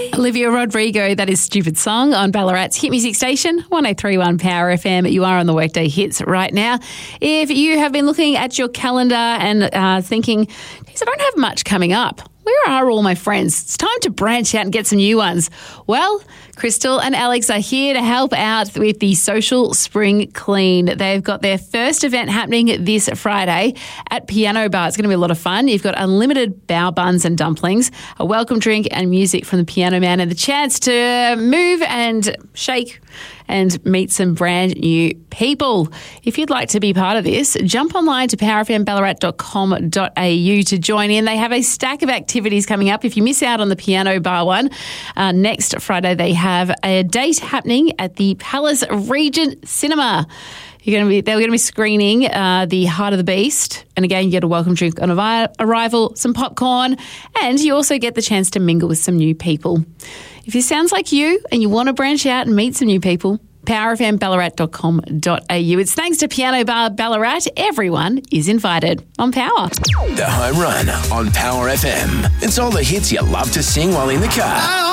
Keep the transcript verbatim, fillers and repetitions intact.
Olivia Rodrigo, that is Stupid Song on Ballarat's hit music station, one oh three point one Power F M. You are on the Workday Hits right now. If you have been looking at your calendar and uh, thinking, geez, I don't have much coming up, where are all my friends? It's time to branch out and get some new ones. Well, Crystal and Alex are here to help out with the Social Spring Clean. They've got their first event happening this Friday at Piano Bar. It's going to be a lot of fun. You've got unlimited bao buns and dumplings, a welcome drink and music from the Piano Man, and the chance to move and shake and meet some brand new people. If you'd like to be part of this, jump online to power f m ballarat dot com dot a u to join in. They have a stack of activities coming up. If you miss out on the Piano Bar one, uh, next Friday they have a date happening at the Palace Regent Cinema. You're going to be, they're going to be screening uh, The Heart of the Beast. And again, you get a welcome drink on arrival, some popcorn, and you also get the chance to mingle with some new people. If it sounds like you and you want to branch out and meet some new people, power f m ballarat dot com dot a u. It's thanks to Piano Bar Ballarat. Everyone is invited on Power. The Home Run on Power F M. It's all the hits you love to sing while in the car.